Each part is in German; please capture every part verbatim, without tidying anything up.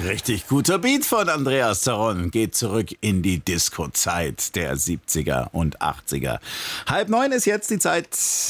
Richtig guter Beat von Andreas Zaron. Geht zurück in die Disco-Zeit der siebziger und achtziger. Halb neun ist jetzt die Zeit.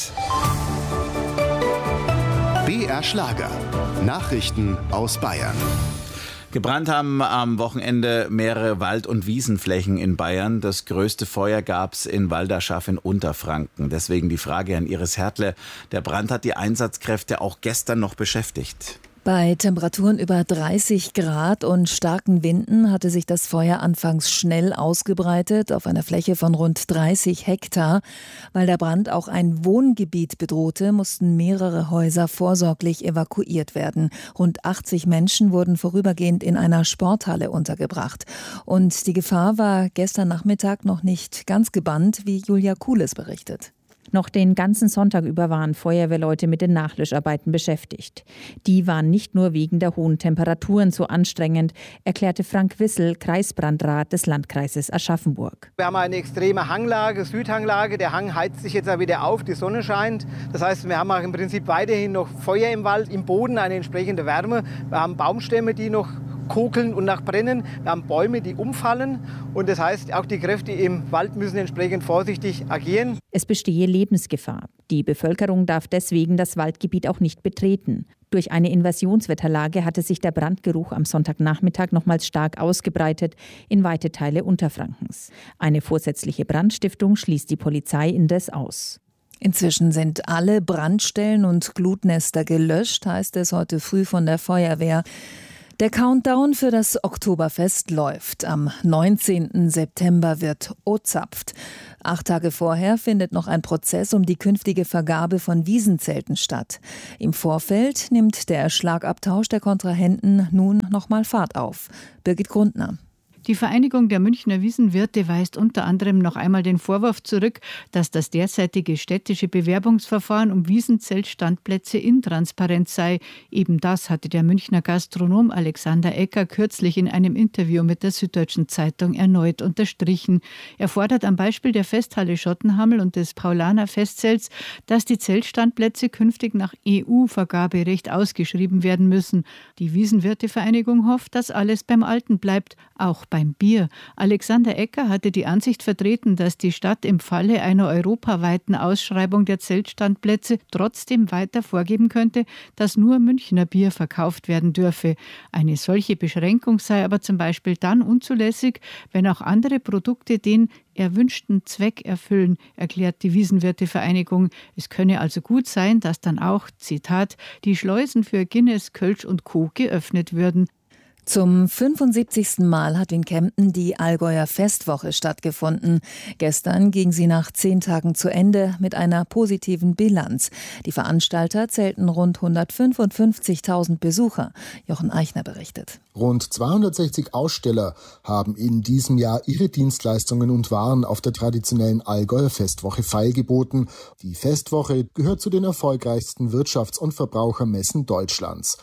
B R Schlager. Nachrichten aus Bayern. Gebrannt haben am Wochenende mehrere Wald- und Wiesenflächen in Bayern. Das größte Feuer gab's in Walderschaff in Unterfranken. Deswegen die Frage an Iris Hertle. Der Brand hat die Einsatzkräfte auch gestern noch beschäftigt. Bei Temperaturen über dreißig Grad und starken Winden hatte sich das Feuer anfangs schnell ausgebreitet auf einer Fläche von rund dreißig Hektar. Weil der Brand auch ein Wohngebiet bedrohte, mussten mehrere Häuser vorsorglich evakuiert werden. Rund achtzig Menschen wurden vorübergehend in einer Sporthalle untergebracht. Und die Gefahr war gestern Nachmittag noch nicht ganz gebannt, wie Julia Kuhles berichtet. Noch den ganzen Sonntag über waren Feuerwehrleute mit den Nachlöscharbeiten beschäftigt. Die waren nicht nur wegen der hohen Temperaturen so anstrengend, erklärte Frank Wissel, Kreisbrandrat des Landkreises Aschaffenburg. Wir haben eine extreme Hanglage, Südhanglage. Der Hang heizt sich jetzt wieder auf, die Sonne scheint. Das heißt, wir haben auch im Prinzip weiterhin noch Feuer im Wald, im Boden eine entsprechende Wärme. Wir haben Baumstämme, die noch kokeln und nach brennen. Wir haben Bäume, die umfallen. Und das heißt, auch die Kräfte im Wald müssen entsprechend vorsichtig agieren. Es bestehe Lebensgefahr. Die Bevölkerung darf deswegen das Waldgebiet auch nicht betreten. Durch eine Invasionswetterlage hatte sich der Brandgeruch am Sonntagnachmittag nochmals stark ausgebreitet in weite Teile Unterfrankens. Eine vorsätzliche Brandstiftung schließt die Polizei indes aus. Inzwischen sind alle Brandstellen und Glutnester gelöscht, heißt es heute früh von der Feuerwehr. Der Countdown für das Oktoberfest läuft. Am neunzehnten September wird ozapft. Acht Tage vorher findet noch ein Prozess um die künftige Vergabe von Wiesenzelten statt. Im Vorfeld nimmt der Schlagabtausch der Kontrahenten nun nochmal Fahrt auf. Birgit Grundner. Die Vereinigung der Münchner Wiesenwirte weist unter anderem noch einmal den Vorwurf zurück, dass das derzeitige städtische Bewerbungsverfahren um Wiesenzeltstandplätze intransparent sei. Eben das hatte der Münchner Gastronom Alexander Ecker kürzlich in einem Interview mit der Süddeutschen Zeitung erneut unterstrichen. Er fordert am Beispiel der Festhalle Schottenhammel und des Paulaner Festzelts, dass die Zeltstandplätze künftig nach E U-Vergaberecht ausgeschrieben werden müssen. Die Wiesenwirtevereinigung hofft, dass alles beim Alten bleibt, auch beim Bier. Alexander Ecker hatte die Ansicht vertreten, dass die Stadt im Falle einer europaweiten Ausschreibung der Zeltstandplätze trotzdem weiter vorgeben könnte, dass nur Münchner Bier verkauft werden dürfe. Eine solche Beschränkung sei aber zum Beispiel dann unzulässig, wenn auch andere Produkte den erwünschten Zweck erfüllen, erklärt die Wiesenwirtevereinigung. Es könne also gut sein, dass dann auch, Zitat, die Schleusen für Guinness, Kölsch und Co. geöffnet würden. Zum fünfundsiebzigsten Mal hat in Kempten die Allgäuer Festwoche stattgefunden. Gestern ging sie nach zehn Tagen zu Ende mit einer positiven Bilanz. Die Veranstalter zählten rund hundertfünfundfünfzigtausend Besucher. Jochen Eichner berichtet. Rund zweihundertsechzig Aussteller haben in diesem Jahr ihre Dienstleistungen und Waren auf der traditionellen Allgäuer Festwoche feilgeboten. Die Festwoche gehört zu den erfolgreichsten Wirtschafts- und Verbrauchermessen Deutschlands.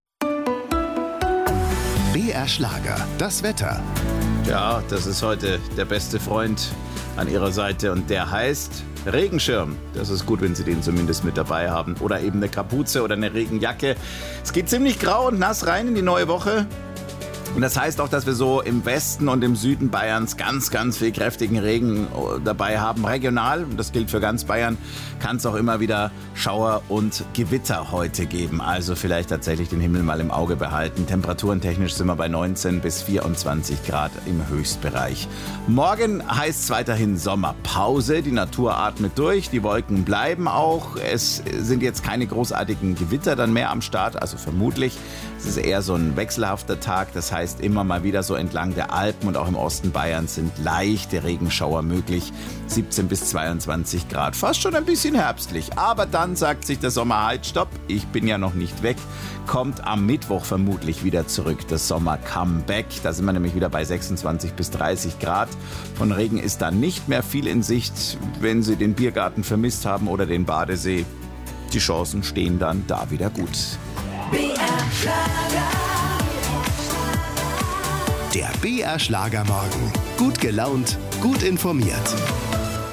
B R Schlager, das Wetter. Ja, das ist heute der beste Freund an Ihrer Seite und der heißt Regenschirm. Das ist gut, wenn Sie den zumindest mit dabei haben. Oder eben eine Kapuze oder eine Regenjacke. Es geht ziemlich grau und nass rein in die neue Woche. Und das heißt auch, dass wir so im Westen und im Süden Bayerns ganz, ganz viel kräftigen Regen dabei haben. Regional, und das gilt für ganz Bayern, kann es auch immer wieder Schauer und Gewitter heute geben. Also vielleicht tatsächlich den Himmel mal im Auge behalten. Temperatурentechnisch sind wir bei neunzehn bis vierundzwanzig Grad im Höchstbereich. Morgen heißt es weiterhin Sommerpause. Die Natur atmet durch, die Wolken bleiben auch. Es sind jetzt keine großartigen Gewitter dann mehr am Start, also vermutlich. Es ist eher so ein wechselhafter Tag, das heißt immer mal wieder so entlang der Alpen und auch im Osten Bayerns sind leichte Regenschauer möglich. siebzehn bis zweiundzwanzig Grad, fast schon ein bisschen herbstlich. Aber dann sagt sich der Sommer halt, stopp, ich bin ja noch nicht weg. Kommt am Mittwoch vermutlich wieder zurück, das Sommer-Comeback. Da sind wir nämlich wieder bei sechsundzwanzig bis dreißig Grad. Von Regen ist da nicht mehr viel in Sicht, wenn Sie den Biergarten vermisst haben oder den Badesee. Die Chancen stehen dann da wieder gut. B R Schlager. Der B R Schlagermorgen. Gut gelaunt, gut informiert.